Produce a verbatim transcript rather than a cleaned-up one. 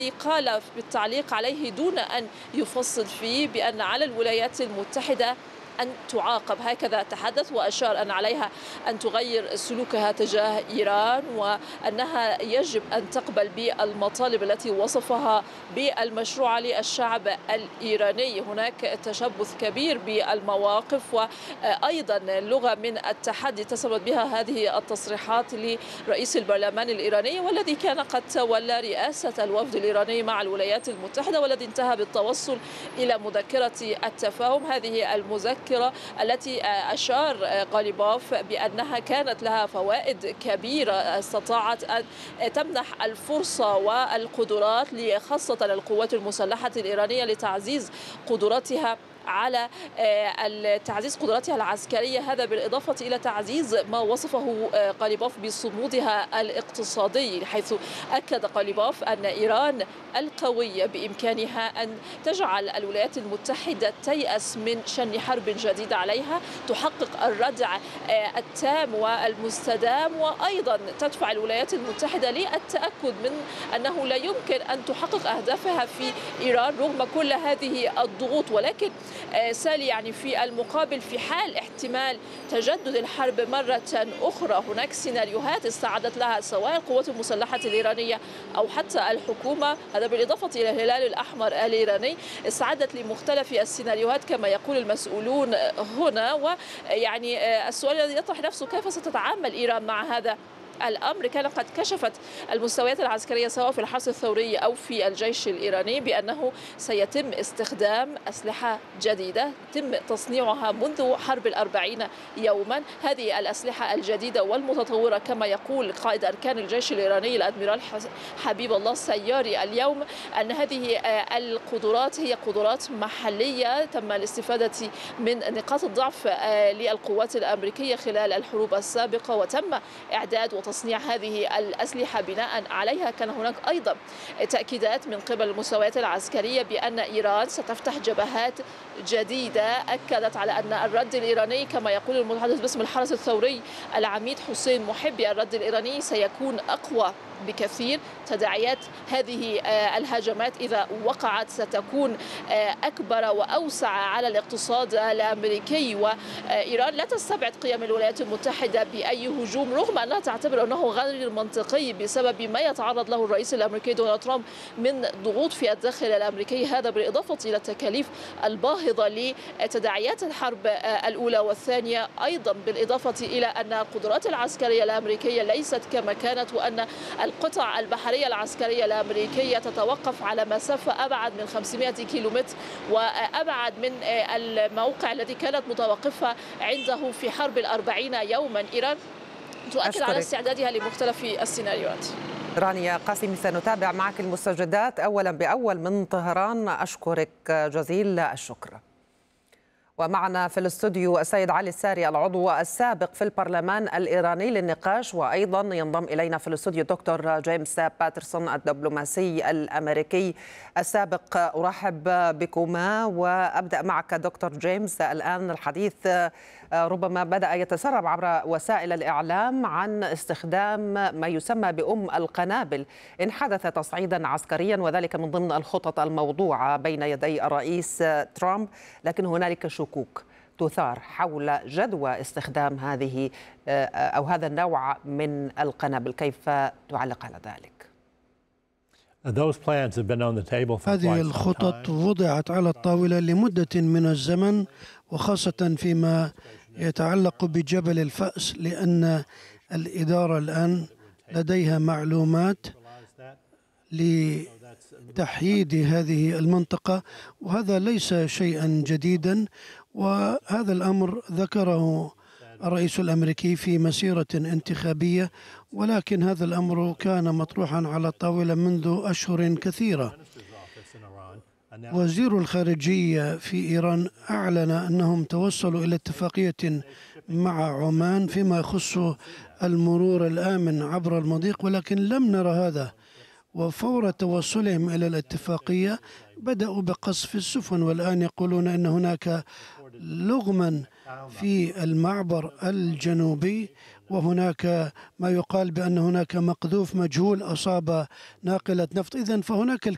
قال بالتعليق عليه دون أن يفصل فيه بأن على الولايات المتحدة أن تعاقب. هكذا تحدث وأشار أن عليها أن تغير سلوكها تجاه إيران، وأنها يجب أن تقبل بالمطالب التي وصفها بالمشروعة للشعب الإيراني. هناك تشبث كبير بالمواقف، وأيضا لغة من التحدي تسبب بها هذه التصريحات لرئيس البرلمان الإيراني، والذي كان قد تولى رئاسة الوفد الإيراني مع الولايات المتحدة، والذي انتهى بالتوصل إلى مذكرة التفاهم. هذه المذكرة التي أشار غاليبوف بأنها كانت لها فوائد كبيرة، استطاعت أن تمنح الفرصة والقدرات خاصة للقوات المسلحة الإيرانية لتعزيز قدراتها على تعزيز قدراتها العسكرية. هذا بالإضافة إلى تعزيز ما وصفه غاليبوف بصمودها الاقتصادي، حيث أكد غاليبوف أن إيران القوية بإمكانها أن تجعل الولايات المتحدة تيأس من شن حرب جديدة عليها، تحقق الردع التام والمستدام، وأيضا تدفع الولايات المتحدة للتأكد من أنه لا يمكن أن تحقق أهدافها في إيران رغم كل هذه الضغوط. ولكن سالي يعني في المقابل، في حال احتمال تجدد الحرب مرة أخرى، هناك سيناريوهات استعدت لها سواء القوات المسلحة الإيرانية أو حتى الحكومة، هذا بالإضافة إلى الهلال الأحمر الإيراني، استعدت لمختلف السيناريوهات كما يقول المسؤولون هنا. ويعني السؤال الذي يطرح نفسه كيف ستتعامل إيران مع هذا الأمر. كان قد كشفت المستويات العسكرية سواء في الحرس الثوري أو في الجيش الإيراني بأنه سيتم استخدام أسلحة جديدة تم تصنيعها منذ حرب الأربعين يوما. هذه الأسلحة الجديدة والمتطورة كما يقول قائد أركان الجيش الإيراني الأدميرال حبيب الله السياري اليوم، أن هذه القدرات هي قدرات محلية تم الاستفادة من نقاط الضعف للقوات الأمريكية خلال الحروب السابقة، وتم إعداد وتصنيع هذه الأسلحة بناء عليها. كان هناك أيضا تأكيدات من قبل المستويات العسكرية بأن إيران ستفتح جبهات جديدة. أكدت على أن الرد الإيراني كما يقول المتحدث باسم الحرس الثوري العميد حسين محبي، الرد الإيراني سيكون أقوى بكثير. تداعيات هذه الهجمات إذا وقعت ستكون أكبر وأوسع على الاقتصاد الأمريكي، وإيران لا تستبعد قيام الولايات المتحدة بأي هجوم رغم أنها تعتبر أنه غير منطقي بسبب ما يتعرض له الرئيس الأمريكي دونالد ترامب من ضغوط في الداخل الأمريكي. هذا بالإضافة إلى التكاليف الباهظة لتداعيات الحرب الأولى والثانية، أيضا بالإضافة إلى أن القدرات العسكرية الأمريكية ليست كما كانت، وأن القطع البحرية العسكرية الأمريكية تتوقف على مسافة أبعد من خمسمائة كيلومتر وأبعد من الموقع الذي كانت متوقفة عنده في حرب الأربعين يوما. إيران تؤكد أشكرك على استعدادها لمختلف السيناريوهات. رانيا قاسمي، سنتابع معك المستجدات أولا بأول من طهران. أشكرك جزيل الشكر. ومعنا في الاستوديو السيد علي الساري العضو السابق في البرلمان الإيراني للنقاش، وأيضا ينضم إلينا في الاستوديو دكتور جيمس باترسون الدبلوماسي الأمريكي السابق. أرحب بكما وأبدأ معك دكتور جيمس. الآن الحديث ربما بدأ يتسرب عبر وسائل الإعلام عن استخدام ما يسمى بأم القنابل إن حدث تصعيدا عسكريا، وذلك من ضمن الخطط الموضوعة بين يدي الرئيس ترامب، لكن هنالك شكوك تثار حول جدوى استخدام هذه أو هذا النوع من القنابل. كيف تعلق على ذلك؟ هذه الخطط وضعت على الطاولة لمدة من الزمن، وخاصة فيما يتعلق بجبل الفأس، لأن الإدارة الآن لديها معلومات لتحييد هذه المنطقة، وهذا ليس شيئا جديدا، وهذا الأمر ذكره الرئيس الأمريكي في مسيرة انتخابية، ولكن هذا الأمر كان مطروحا على الطاولة منذ أشهر كثيرة. وزير الخارجية في إيران أعلن أنهم توصلوا إلى اتفاقية مع عمان فيما يخص المرور الآمن عبر المضيق، ولكن لم نرى هذا. وفور توصلهم إلى الاتفاقية بدأوا بقصف السفن، والآن يقولون أن هناك لغما في المعبر الجنوبي، وهناك ما يقال بأن هناك مقذوف مجهول أصاب ناقلة نفط. إذن فهناك